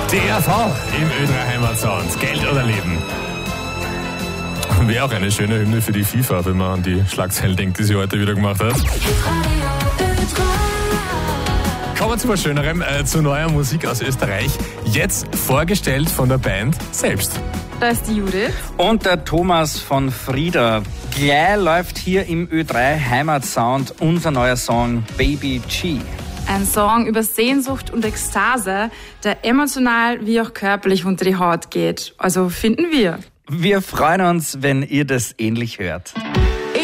DRV im Ö3 Heimatsound. Geld oder Leben. Wäre auch eine schöne Hymne für die FIFA, wenn man an die Schlagzeilen denkt, die sie heute wieder gemacht hat. Kommen wir zu was Schönerem, zu neuer Musik aus Österreich. Jetzt vorgestellt von der Band selbst. Da ist die Judith. Und der Thomas von Frieda. Gleich läuft hier im Ö3 Heimatsound unser neuer Song Baby G. Ein Song über Sehnsucht und Ekstase, der emotional wie auch körperlich unter die Haut geht. Also finden wir. Wir freuen uns, wenn ihr das ähnlich hört.